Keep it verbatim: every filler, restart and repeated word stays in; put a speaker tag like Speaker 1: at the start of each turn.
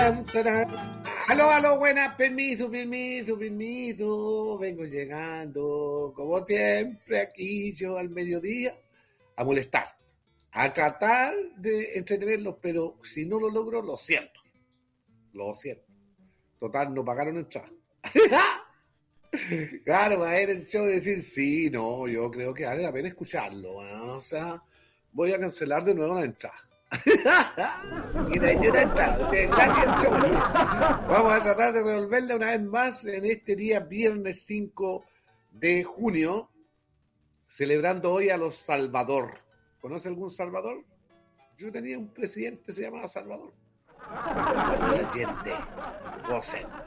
Speaker 1: Aló, aló, buenas, permiso, permiso, permiso. Vengo llegando, como siempre, aquí yo al mediodía, a molestar, a tratar de entretenerlos, pero si no lo logro, lo siento. Lo siento. Total, no pagaron entrada. Claro, va a ir el show de decir, sí, no, yo creo que vale la pena escucharlo. ¿No? O sea, voy a cancelar de nuevo la entrada. Y de ahí una entrada, ustedes gratis el show. Vamos a tratar de resolverla una vez más en este día, viernes cinco de junio, celebrando hoy a los Salvador. ¿Conoce algún Salvador? Yo tenía un presidente que se llamaba Salvador. Salvador Allende. Gocen.